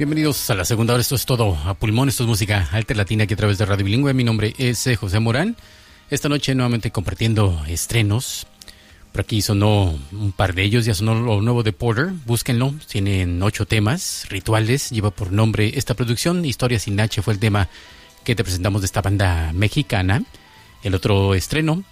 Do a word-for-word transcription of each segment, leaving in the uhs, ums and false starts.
Bienvenidos a la segunda hora. Esto es todo a pulmón. Esto es música alta latina aquí a través de Radio Bilingüe. Mi nombre es eh, José Morán. Esta noche nuevamente compartiendo estrenos. Por aquí sonó un par de ellos. Ya sonó lo nuevo de Porter. Búsquenlo. Tienen ocho temas. Rituales. Lleva por nombre esta producción. Historia sin H fue el tema que te presentamos de esta banda mexicana. El otro estreno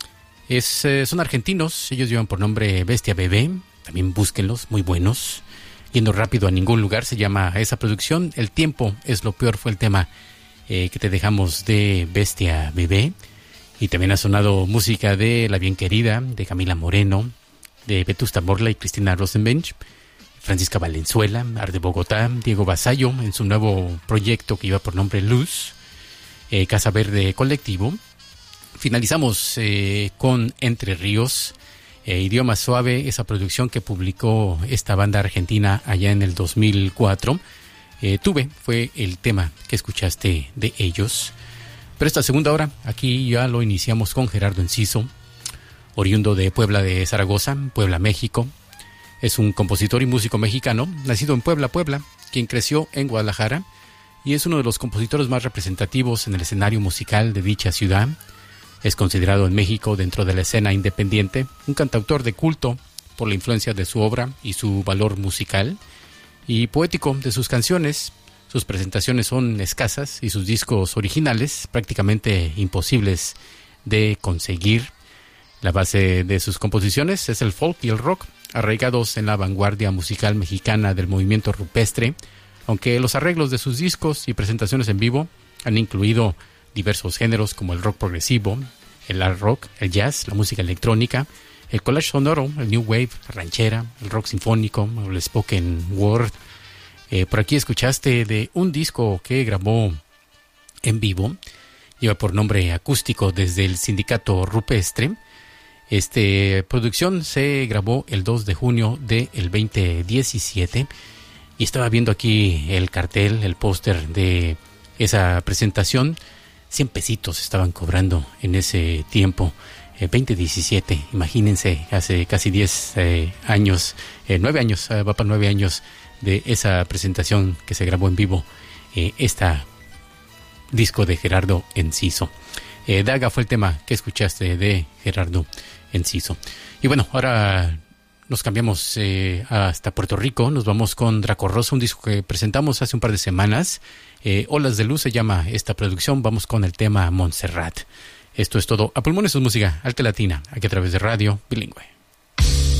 es, eh, son argentinos. Ellos llevan por nombre Bestia Bebé. También búsquenlos. Muy buenos. Yendo rápido a ningún lugar se llama esa producción. El tiempo es lo peor fue el tema eh, que te dejamos de Bestia Bebé. Y también ha sonado música de La Bien Querida, de Camila Moreno, de Vetusta Morla y Cristina Rosenbench, Francisca Valenzuela, Ar de Bogotá, Diego Vasallo en su nuevo proyecto que lleva por nombre Luz, eh, Casa Verde Colectivo. Finalizamos eh, con Entre Ríos, Eh, Idioma Suave, esa producción que publicó esta banda argentina allá en el dos mil cuatro. Eh, Tuve fue el tema que escuchaste de ellos. Pero esta segunda hora, aquí ya lo iniciamos con Gerardo Enciso, oriundo de Puebla de Zaragoza, Puebla, México. Es un compositor y músico mexicano, nacido en Puebla, Puebla, quien creció en Guadalajara y es uno de los compositores más representativos en el escenario musical de dicha ciudad. Es considerado en México dentro de la escena independiente un cantautor de culto por la influencia de su obra y su valor musical y poético de sus canciones. Sus presentaciones son escasas y sus discos originales prácticamente imposibles de conseguir. La base de sus composiciones es el folk y el rock, arraigados en la vanguardia musical mexicana del movimiento rupestre, aunque los arreglos de sus discos y presentaciones en vivo han incluido diversos géneros como el rock progresivo, el art rock, el jazz, la música electrónica, el collage sonoro, el new wave, la ranchera, el rock sinfónico, el spoken word. Eh, por aquí escuchaste de un disco que grabó en vivo, lleva por nombre Acústico desde el Sindicato Rupestre. Esta producción se grabó el dos de junio del veinte diecisiete y estaba viendo aquí el cartel, el póster de esa presentación. cien pesitos estaban cobrando en ese tiempo, eh, veinte diecisiete, imagínense, hace casi diez eh, años, eh, nueve años, eh, va para nueve años de esa presentación que se grabó en vivo, eh, esta disco de Gerardo Enciso. Eh, Daga fue el tema que escuchaste de Gerardo Enciso. Y bueno, ahora nos cambiamos eh, hasta Puerto Rico, nos vamos con Draco Rosa, un disco que presentamos hace un par de semanas. Eh, Olas de Luz se llama esta producción. Vamos con el tema Montserrat. Esto es todo a pulmones, es música alta latina, aquí a través de Radio Bilingüe.